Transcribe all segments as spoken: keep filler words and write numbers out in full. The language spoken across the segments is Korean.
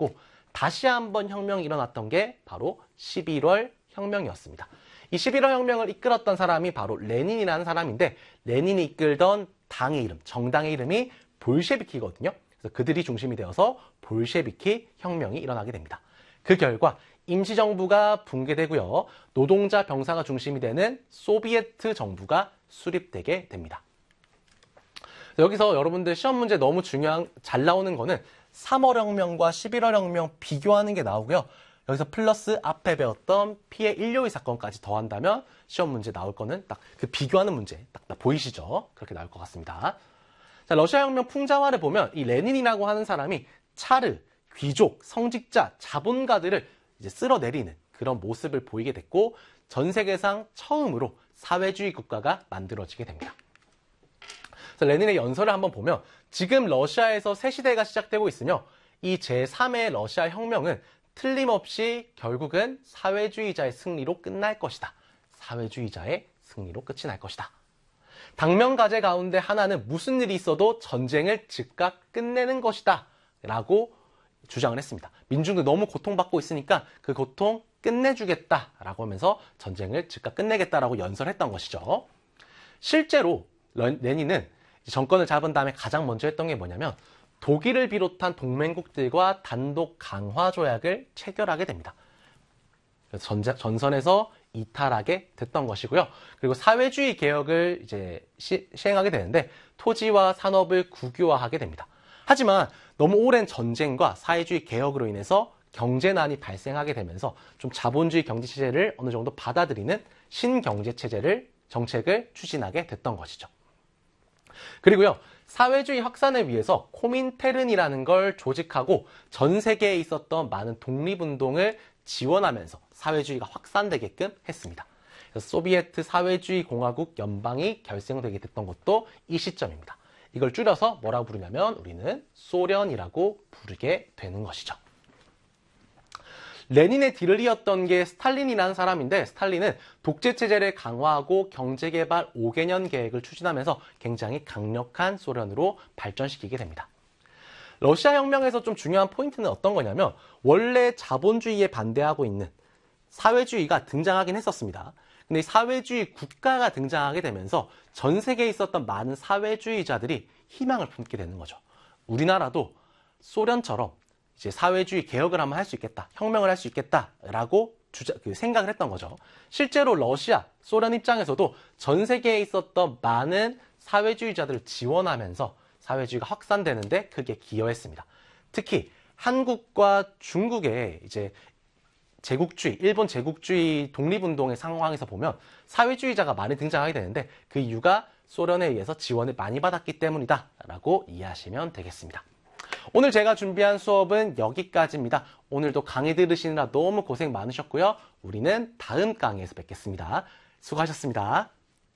있고 다시 한번 혁명이 일어났던 게 바로 십일월 혁명이었습니다. 이 십일월 혁명을 이끌었던 사람이 바로 레닌이라는 사람인데 레닌이 이끌던 당의 이름, 정당의 이름이 볼셰비키거든요. 그래서 그들이 중심이 되어서 볼셰비키 혁명이 일어나게 됩니다. 그 결과 임시정부가 붕괴되고요. 노동자 병사가 중심이 되는 소비에트 정부가 수립되게 됩니다. 여기서 여러분들 시험 문제 너무 중요한, 잘 나오는 거는 삼월 혁명과 십일월 혁명 비교하는 게 나오고요. 여기서 플러스 앞에 배웠던 피해 인류의 사건까지 더한다면 시험 문제 나올 거는 딱 그 비교하는 문제 딱, 딱 보이시죠? 그렇게 나올 것 같습니다. 자, 러시아 혁명 풍자화를 보면 이 레닌이라고 하는 사람이 차르, 귀족, 성직자, 자본가들을 이제 쓸어내리는 그런 모습을 보이게 됐고 전 세계상 처음으로 사회주의 국가가 만들어지게 됩니다. 그래서 레닌의 연설을 한번 보면 지금 러시아에서 새 시대가 시작되고 있으며 이 제삼의 러시아 혁명은 틀림없이 결국은 사회주의자의 승리로 끝날 것이다. 사회주의자의 승리로 끝이 날 것이다. 당면과제 가운데 하나는 무슨 일이 있어도 전쟁을 즉각 끝내는 것이다. 라고 주장을 했습니다. 민중들 너무 고통받고 있으니까 그 고통 끝내주겠다라고 하면서 전쟁을 즉각 끝내겠다라고 연설했던 것이죠. 실제로 레닌은 정권을 잡은 다음에 가장 먼저 했던 게 뭐냐면 독일을 비롯한 동맹국들과 단독 강화 조약을 체결하게 됩니다. 그래서 전자, 전선에서 이탈하게 됐던 것이고요. 그리고 사회주의 개혁을 이제 시, 시행하게 되는데 토지와 산업을 국유화하게 됩니다. 하지만 너무 오랜 전쟁과 사회주의 개혁으로 인해서 경제난이 발생하게 되면서 좀 자본주의 경제체제를 어느 정도 받아들이는 신경제체제를 정책을 추진하게 됐던 것이죠. 그리고요, 사회주의 확산을 위해서 코민테른이라는 걸 조직하고 전 세계에 있었던 많은 독립운동을 지원하면서 사회주의가 확산되게끔 했습니다. 그래서 소비에트 사회주의 공화국 연방이 결성되게 됐던 것도 이 시점입니다. 이걸 줄여서 뭐라고 부르냐면 우리는 소련이라고 부르게 되는 것이죠. 레닌의 뒤를 이었던 게 스탈린이라는 사람인데 스탈린은 독재체제를 강화하고 경제개발 오 개년 계획을 추진하면서 굉장히 강력한 소련으로 발전시키게 됩니다. 러시아 혁명에서 좀 중요한 포인트는 어떤 거냐면 원래 자본주의에 반대하고 있는 사회주의가 등장하긴 했었습니다. 근데 이 사회주의 국가가 등장하게 되면서 전 세계에 있었던 많은 사회주의자들이 희망을 품게 되는 거죠. 우리나라도 소련처럼 이제 사회주의 개혁을 한번 할 수 있겠다, 혁명을 할 수 있겠다라고 주자, 그 생각을 했던 거죠. 실제로 러시아, 소련 입장에서도 전 세계에 있었던 많은 사회주의자들을 지원하면서 사회주의가 확산되는데 크게 기여했습니다. 특히 한국과 중국의 이제 제국주의, 일본 제국주의 독립운동의 상황에서 보면 사회주의자가 많이 등장하게 되는데 그 이유가 소련에 의해서 지원을 많이 받았기 때문이다라고 이해하시면 되겠습니다. 오늘 제가 준비한 수업은 여기까지입니다. 오늘도 강의 들으시느라 너무 고생 많으셨고요. 우리는 다음 강의에서 뵙겠습니다. 수고하셨습니다.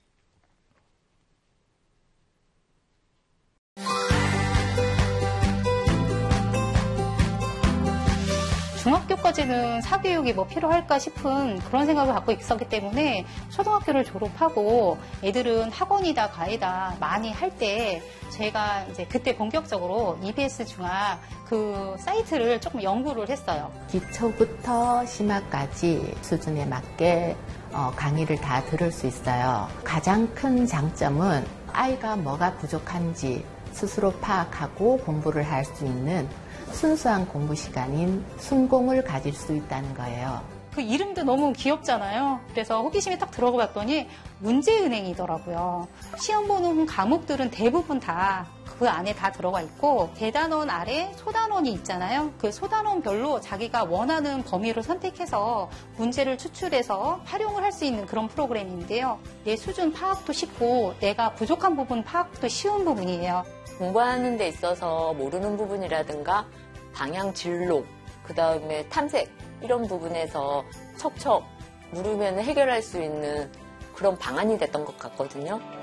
중학교까지는 사교육이 뭐 필요할까 싶은 그런 생각을 갖고 있었기 때문에 초등학교를 졸업하고 애들은 학원이다 과외다 많이 할 때 제가 이제 그때 본격적으로 이비에스 중학 그 사이트를 조금 연구를 했어요. 기초부터 심화까지 수준에 맞게 어, 강의를 다 들을 수 있어요. 가장 큰 장점은 아이가 뭐가 부족한지 스스로 파악하고 공부를 할 수 있는 순수한 공부 시간인 순공을 가질 수 있다는 거예요. 그 이름도 너무 귀엽잖아요. 그래서 호기심이 딱 들어가 봤더니 문제은행이더라고요. 시험 보는 과목들은 대부분 다 그 안에 다 들어가 있고 대단원 아래 소단원이 있잖아요. 그 소단원별로 자기가 원하는 범위를 선택해서 문제를 추출해서 활용을 할 수 있는 그런 프로그램인데요. 내 수준 파악도 쉽고 내가 부족한 부분 파악도 쉬운 부분이에요. 공부하는 데 있어서 모르는 부분이라든가 방향 진로, 그 다음에 탐색 이런 부분에서 척척 물으면 해결할 수 있는 그런 방안이 됐던 것 같거든요.